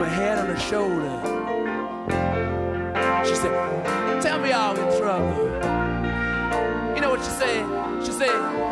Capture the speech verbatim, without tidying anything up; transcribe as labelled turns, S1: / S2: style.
S1: head on her shoulder. She said, tell me